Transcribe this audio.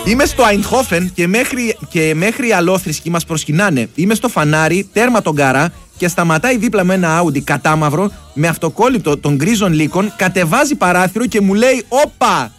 Είμαι στο Αϊντχόφεν και μέχρι οι αλόθρησκοι μας προσκυνάνε. Είμαι στο φανάρι, τέρμα τον Καρά και σταματάει δίπλα με ένα Audi κατάμαυρο με αυτοκόλλητο των γκρίζων λύκων, κατεβάζει παράθυρο και μου λέει «Όπα!